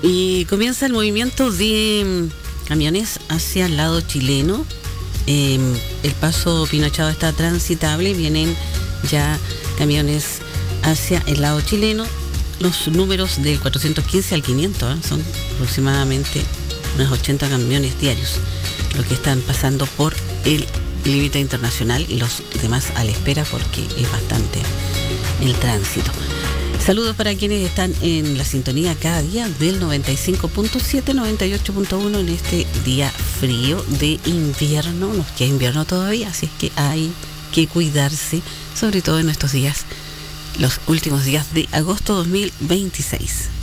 Y comienza el movimiento de camiones hacia el lado chileno. El paso Pinochado está transitable, vienen ya camiones hacia el lado chileno. Los números del 415 al 500 son aproximadamente unos 80 camiones diarios, los que están pasando por el límite internacional, y los demás a la espera porque es bastante el tránsito. Saludos para quienes están en la sintonía cada día del 95.7, 98.1 en este día frío de invierno. Nos queda invierno todavía, así es que hay que cuidarse, sobre todo en estos días, los últimos días de agosto 2026.